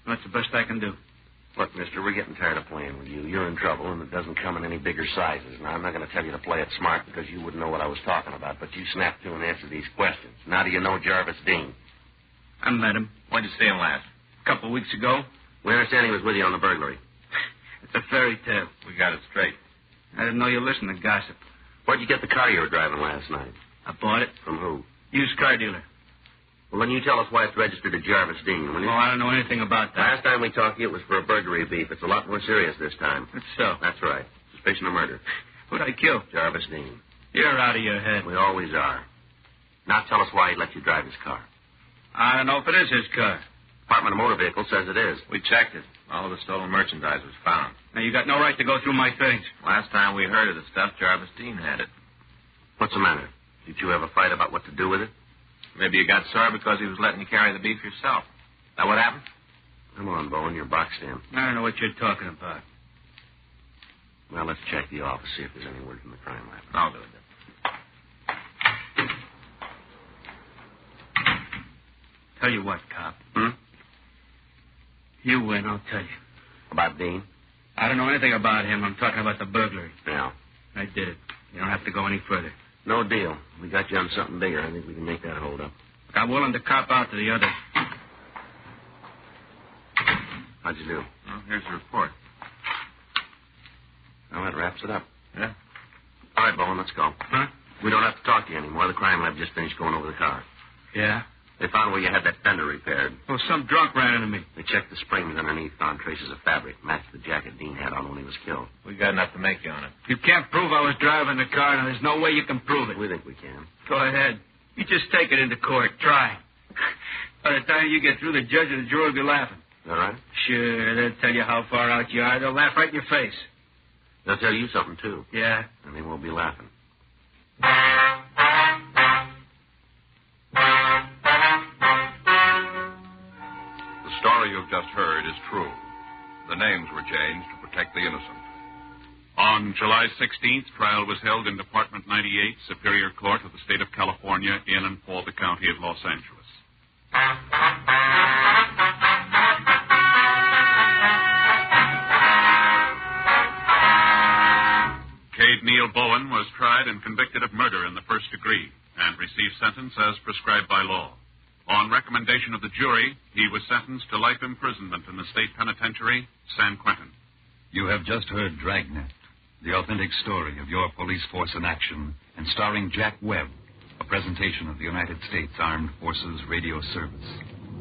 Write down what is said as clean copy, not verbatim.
That's the best I can do. Look, mister, we're getting tired of playing with you. You're in trouble, and it doesn't come in any bigger sizes. Now, I'm not going to tell you to play it smart because you wouldn't know what I was talking about, but you snapped to and answered these questions. Now do you know Jarvis Dean? I met him. When'd you see him last? A couple of weeks ago. We understand he was with you on the burglary. It's a fairy tale. We got it straight. I didn't know you listened to gossip. Where'd you get the car you were driving last night? I bought it. From who? Used car dealer. Well, then you tell us why it's registered to Jarvis Dean, will you? Oh, I don't know anything about that. Last time we talked to you, it was for a burglary beef. It's a lot more serious this time. That's so. That's right. Suspicion of murder. Who'd I kill? Jarvis Dean. You're out of your head. We always are. Now tell us why he let you drive his car. I don't know if it is his car. Department of Motor Vehicles says it is. We checked it. All of the stolen merchandise was found. Now, you got no right to go through my things. Last time we heard of the stuff, Jarvis Dean had it. What's the matter? Did you have a fight about what to do with it? Maybe you got sore because he was letting you carry the beef yourself. That what happened? Come on, Bowen. You're boxed in. I don't know what you're talking about. Well, let's check the office, see if there's any word from the crime lab. I'll do it then. Tell you what, cop. Hmm? You win, I'll tell you. About Dean? I don't know anything about him. I'm talking about the burglary. Yeah. I did it. You don't have to go any further. No deal. We got you on something bigger. I think we can make that hold up. Look, I'm willing to cop out to the others. How'd you do? Well, here's the report. Well, that wraps it up. Yeah? All right, Bowen, let's go. Huh? We don't have to talk to you anymore. The crime lab just finished going over the car. Yeah? They found where you had that fender repaired. Oh, some drunk ran into me. They checked the springs underneath, found traces of fabric, matched the jacket Dean had on when he was killed. We got enough to make you on it. You can't prove I was driving the car, and there's no way you can prove it. We think we can. Go ahead. You just take it into court. Try. By the time you get through, the judge and the jury will be laughing. All right? Sure, they'll tell you how far out you are. They'll laugh right in your face. They'll tell you something, too. Yeah? And they won't be laughing. The story you've just heard is true. The names were changed to protect the innocent. On July 16th, trial was held in Department 98, Superior Court of the State of California, in and for the County of Los Angeles. Cade Neil Bowen was tried and convicted of murder in the first degree and received sentence as prescribed by law. On recommendation of the jury, he was sentenced to life imprisonment in the state penitentiary, San Quentin. You have just heard Dragnet, the authentic story of your police force in action, and starring Jack Webb, a presentation of the United States Armed Forces Radio Service.